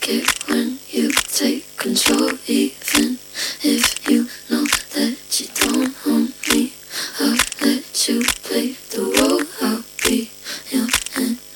it when you take control, even if you know that you don't own me. I'll let you play